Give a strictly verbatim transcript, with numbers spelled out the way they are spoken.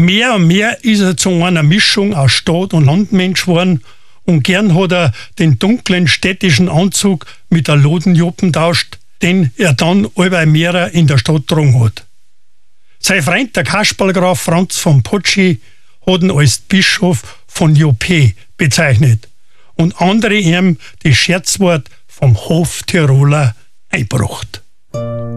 mehr und mehr ist er zu einer Mischung aus Stadt- und Landmensch geworden und gern hat er den dunklen städtischen Anzug mit der Lodenjoppen tauscht, den er dann allweil mehrer in der Stadt getragen hat. Sein Freund, der Kasperlgraf Franz von Potschi, hat ihn als Bischof von Joppe bezeichnet und andere ihm das Scherzwort vom Hoftiroler eingebracht.